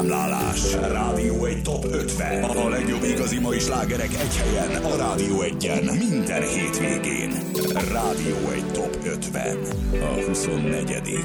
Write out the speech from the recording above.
Számlálás. Rádió egy Top 50. A legjobb igazi mai slágerek egy helyen. A Rádió 1-en. Minden hétvégén. Rádió egy Top 50. A 24.